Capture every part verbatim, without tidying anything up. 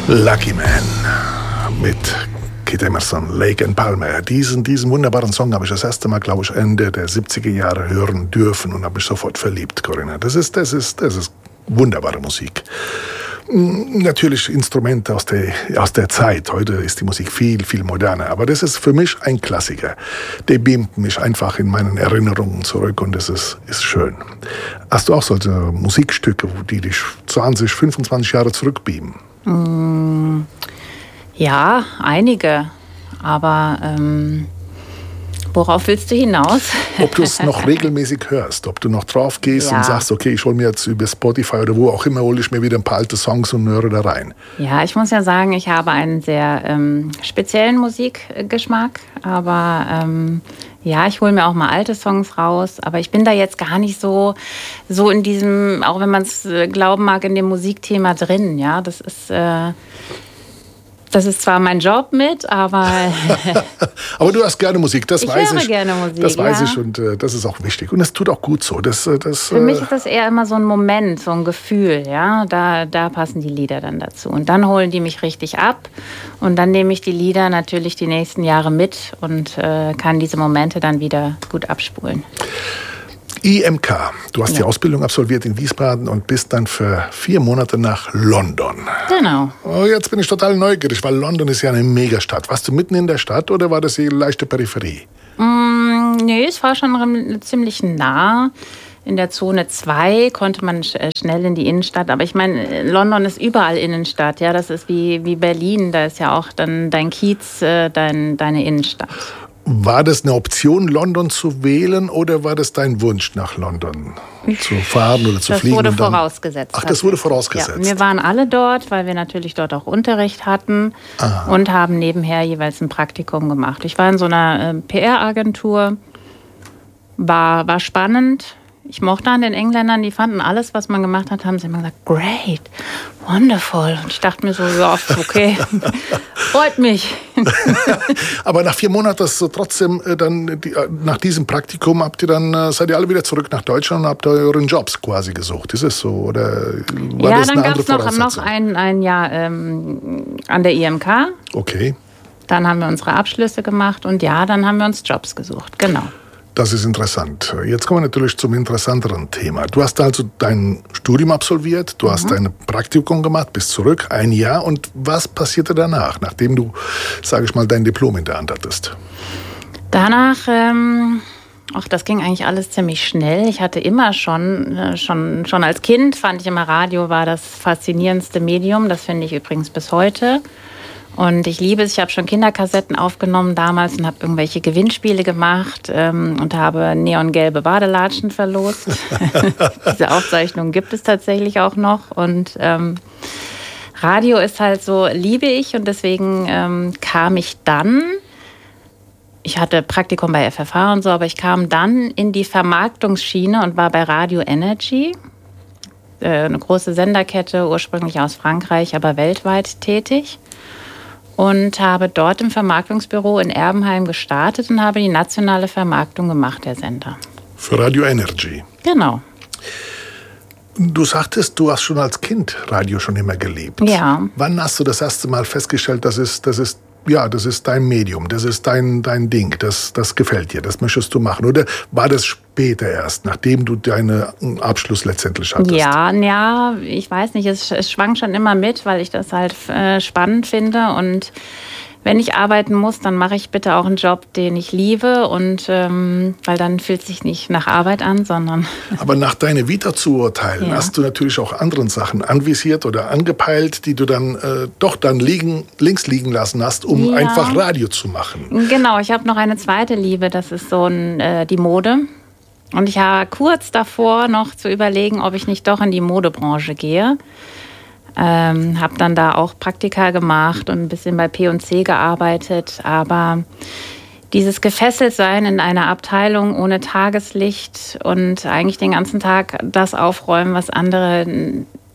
Lucky Man mit Keith Emerson, Lake and Palmer. Diesen, diesen wunderbaren Song habe ich das erste Mal, glaube ich, Ende der siebziger Jahre hören dürfen und habe mich sofort verliebt, Corinna. Das ist, das ist, das ist wunderbare Musik. Natürlich Instrumente aus der, aus der Zeit. Heute ist die Musik viel, viel moderner. Aber das ist für mich ein Klassiker. Der beamt mich einfach in meinen Erinnerungen zurück und das ist, ist schön. Hast du auch solche Musikstücke, die dich zwanzig, fünfundzwanzig Jahre zurückbeamen? Mm, ja, einige. Aber ähm, worauf willst du hinaus? Ob du es noch regelmäßig hörst, ob du noch drauf gehst ja. und sagst, okay, ich hole mir jetzt über Spotify oder wo auch immer, hole ich mir wieder ein paar alte Songs und höre da rein. Ja, ich muss ja sagen, ich habe einen sehr ähm, speziellen Musikgeschmack, aber ähm, ja, ich hole mir auch mal alte Songs raus, aber ich bin da jetzt gar nicht so, so in diesem, auch wenn man es glauben mag, in dem Musikthema drin, ja, das ist... Äh, Das ist zwar mein Job mit, aber... aber du hast gerne Musik, das ich weiß höre ich. gerne Musik, Das weiß ja. ich und äh, das ist auch wichtig. Und es tut auch gut so. Das, das, Für äh, mich ist das eher immer so ein Moment, so ein Gefühl. Ja? Da, da passen die Lieder dann dazu. Und dann holen die mich richtig ab. Und dann nehme ich die Lieder natürlich die nächsten Jahre mit und äh, kann diese Momente dann wieder gut abspulen. I M K. Du hast ja. die Ausbildung absolviert in Wiesbaden und bist dann für vier Monate nach London. Genau. Oh, jetzt bin ich total neugierig, weil London ist ja eine Megastadt. Warst du mitten in der Stadt oder war das die leichte Peripherie? Mm, nee, es war schon ziemlich nah. In der Zone zwei konnte man schnell in die Innenstadt. Aber ich meine, London ist überall Innenstadt. Ja, das ist wie, wie Berlin. Da ist ja auch dann dein Kiez, dein, deine Innenstadt. War das eine Option, London zu wählen, oder war das dein Wunsch, nach London zu fahren oder zu das fliegen? Das wurde dann... vorausgesetzt. Ach, das wurde vorausgesetzt. Ja, wir waren alle dort, weil wir natürlich dort auch Unterricht hatten. Aha. Und haben nebenher jeweils ein Praktikum gemacht. Ich war in so einer äh, P R-Agentur, war, war spannend. Ich mochte an den Engländern, die fanden alles, was man gemacht hat, haben sie immer gesagt, great, wonderful. Und ich dachte mir so, ja, okay, freut mich. Aber nach vier Monaten hast du trotzdem dann, die, nach diesem Praktikum, habt ihr dann, seid ihr alle wieder zurück nach Deutschland und habt euren Jobs quasi gesucht. Ist es so? Oder war ja, das dann eine gab es andere noch, noch ein, ein Jahr ähm, an der I M K. Okay. Dann haben wir unsere Abschlüsse gemacht und ja, dann haben wir uns Jobs gesucht, genau. Das ist interessant. Jetzt kommen wir natürlich zum interessanteren Thema. Du hast also dein Studium absolviert, du mhm. hast dein Praktikum gemacht, bist zurück, ein Jahr. Und was passierte danach, nachdem du, sage ich mal, dein Diplom in der Hand hattest? Danach, ähm, ach, das ging eigentlich alles ziemlich schnell. Ich hatte immer schon, äh, schon, schon als Kind fand ich immer, Radio war das faszinierendste Medium. Das finde ich übrigens bis heute. Und ich liebe es, ich habe schon Kinderkassetten aufgenommen damals und habe irgendwelche Gewinnspiele gemacht ähm, und habe neongelbe Badelatschen verlost. Diese Aufzeichnung gibt es tatsächlich auch noch. Und ähm, Radio ist halt so, liebe ich, und deswegen ähm, kam ich dann, ich hatte Praktikum bei F F H und so, aber ich kam dann in die Vermarktungsschiene und war bei Radio Energy. Äh, eine große Senderkette, ursprünglich aus Frankreich, aber weltweit tätig. Und habe dort im Vermarktungsbüro in Erbenheim gestartet und habe die nationale Vermarktung gemacht, der Sender. Für Radio Energy? Genau. Du sagtest, du hast schon als Kind Radio schon immer geliebt. Ja. Wann hast du das erste Mal festgestellt, das ist, das ist, ja, das ist dein Medium, das ist dein, dein Ding, das, das gefällt dir, das möchtest du machen? Oder war das später erst, nachdem du deinen Abschluss letztendlich hattest? Ja, ja, ich weiß nicht, es, es schwang schon immer mit, weil ich das halt äh, spannend finde. Und wenn ich arbeiten muss, dann mache ich bitte auch einen Job, den ich liebe. Und ähm, weil dann fühlt es sich nicht nach Arbeit an, sondern... Aber nach deiner Vita zu urteilen, ja. hast du natürlich auch anderen Sachen anvisiert oder angepeilt, die du dann äh, doch dann liegen, links liegen lassen hast, um ja. einfach Radio zu machen. Genau, ich habe noch eine zweite Liebe, das ist so ein, äh, die Mode. Und ich war kurz davor noch zu überlegen, ob ich nicht doch in die Modebranche gehe. Ähm, habe dann da auch Praktika gemacht und ein bisschen bei P und C gearbeitet. Aber dieses Gefesseltsein in einer Abteilung ohne Tageslicht und eigentlich den ganzen Tag das aufräumen, was andere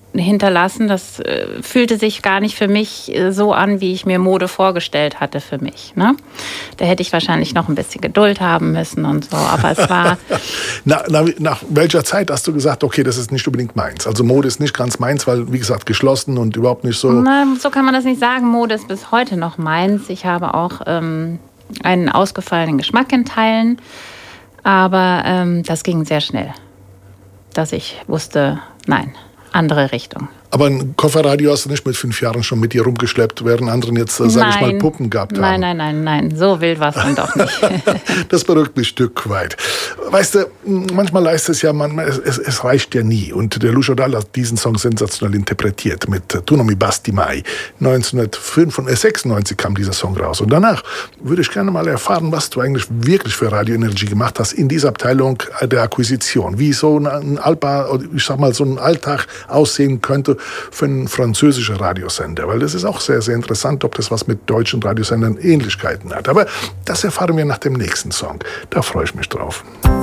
hinterlassen. Das äh, fühlte sich gar nicht für mich äh, so an, wie ich mir Mode vorgestellt hatte für mich. Ne? Da hätte ich wahrscheinlich noch ein bisschen Geduld haben müssen und so. Aber es war... na, na, nach welcher Zeit hast du gesagt, okay, das ist nicht unbedingt meins? Also Mode ist nicht ganz meins, weil, wie gesagt, geschlossen und überhaupt nicht so... Na, so kann man das nicht sagen. Mode ist bis heute noch meins. Ich habe auch ähm, einen ausgefallenen Geschmack in Teilen. Aber ähm, das ging sehr schnell, dass ich wusste, nein, andere Richtung. Aber ein Kofferradio hast du nicht mit fünf Jahren schon mit dir rumgeschleppt, während anderen jetzt, sage ich mal, Puppen gehabt haben. Nein, nein, nein, nein, so wild war es dann doch nicht. Das beruhigt mich ein Stück weit. Weißt du, manchmal heißt es ja, man, es, es reicht ja nie. Und der Lucio Dalla hat diesen Song sensationell interpretiert mit Tu non mi basti mai. neunzehnhundertsechsundneunzig kam dieser Song raus. Und danach würde ich gerne mal erfahren, was du eigentlich wirklich für Radio Energy gemacht hast in dieser Abteilung der Akquisition. Wie so ein, Alpa, ich sag mal, so ein Alltag aussehen könnte für einen französischen Radiosender. Weil das ist auch sehr, sehr interessant, ob das was mit deutschen Radiosendern Ähnlichkeiten hat. Aber das erfahren wir nach dem nächsten Song. Da freue ich mich drauf.